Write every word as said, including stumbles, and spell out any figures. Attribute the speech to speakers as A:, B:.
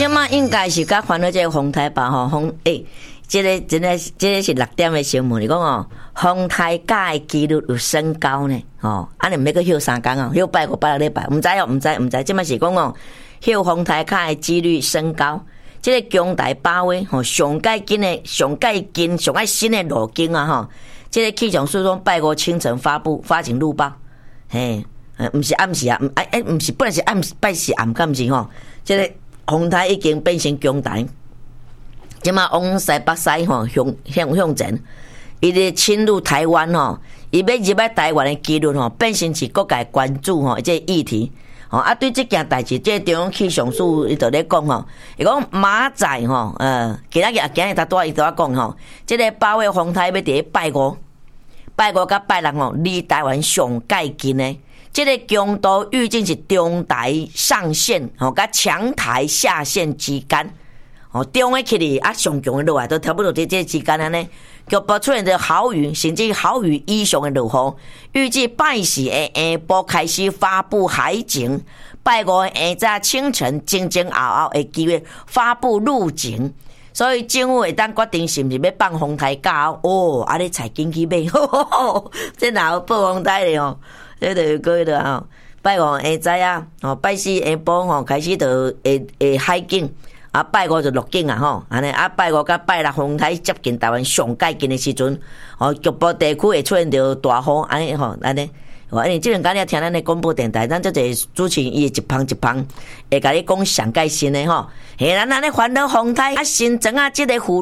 A: 即马应该是甲烦恼这个风台吧吼，风诶，这个真个这个是六点的新闻，你讲哦，风台假的几率有升高呢，哦，啊你毋免去休三工哦，休拜五拜六礼拜，毋知哦，毋知毋知，即马是讲哦，休风台假的几率升高。这个强台把握吼，上盖紧的、上盖紧、上盖新的路径啊吼，这个气象署说拜五清晨发布发警路报，嘿，呃，毋是暗时啊，哎哎，毋是本来是暗拜是暗，敢毋是吼？这个风台已经变成强台，即马往西北西吼向向向前，伊咧侵入台湾吼，伊要入来台湾的几率吼，变成是国界关注吼，这个议题。哦啊，对这件代志，这中央气象署伊就咧讲吼，伊讲马仔吼，呃，今仔日今日他多伊都要讲吼，这个八月风台要伫拜五，拜五甲拜六吼，离台湾上界近的，这个强度预计是中台上线吼，甲强台下线之间，哦，中的起哩啊，上强的落来都差不多伫这之间安尼。局部出现着豪雨，甚至豪雨以上的落雨，预计拜四的下晡开始发布海警，拜五的下早清晨前前后后的机会发布路警，所以政府会当决定是毋是要放风台假哦，啊你才紧去买，呵呵呵这哪有放风台咧吼？这就过了吼，拜五下早啊，哦拜四下晡吼开始就下下海警。啊，拜五就落境啊吼，安尼啊，拜五甲拜六风台接近台湾上界近的时阵，哦，局部地区会出现着大雨，安尼吼，安尼，安尼，即两天你听咱的广播电台，咱即个主持人伊一旁一旁会甲你讲上界新的吼，嘿，咱安尼烦恼风台啊，新庄啊，即个雨。